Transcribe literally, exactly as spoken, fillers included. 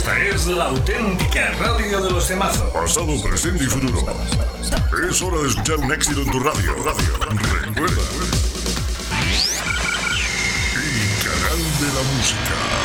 Esta es la auténtica radio de los temazos. Pasado, presente y futuro. Es hora de escuchar un éxito en tu radio. Radio. Recuerda. El canal de la música.